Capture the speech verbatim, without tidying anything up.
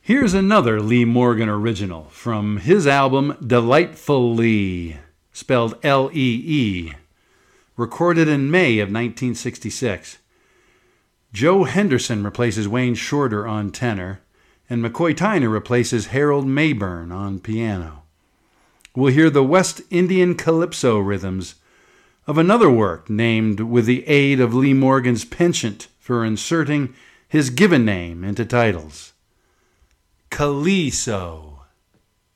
Here's another Lee Morgan original from his album Delightful Lee, spelled L E E, recorded in May of nineteen sixty-six. Joe Henderson replaces Wayne Shorter on tenor, and McCoy Tyner replaces Harold Mayburn on piano. We'll hear the West Indian calypso rhythms of another work named with the aid of Lee Morgan's penchant for inserting his given name into titles. Calypso.